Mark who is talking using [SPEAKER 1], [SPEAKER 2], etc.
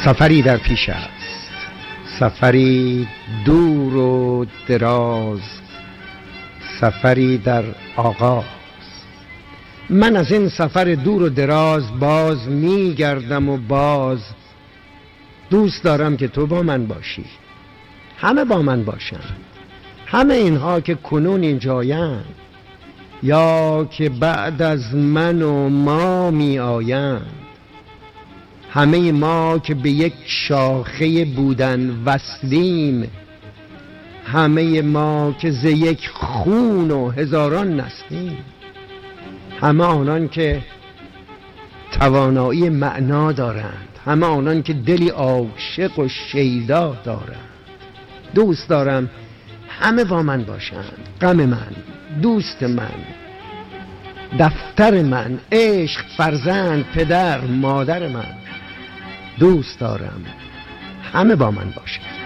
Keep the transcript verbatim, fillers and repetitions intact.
[SPEAKER 1] سفری در پیش است، سفری دور و دراز، سفری در آغاز. من از این سفر دور و دراز باز میگردم و باز. دوست دارم که تو با من باشی، همه با من باشند، همه اینها که کنون اینجایند یا که بعد از من و ما می آیند، همه ما که به یک شاخه بودن وصلیم، همه ما که ز یک خون و هزاران نسلیم، همه آنان که توانایی معنا دارند، همه آنان که دلی عاشق و شیدا دارند. دوست دارم همه با من باشند، غم من، دوست من، دفتر من، عشق، فرزند، پدر، مادر من. دوست دارم همه با من باشند.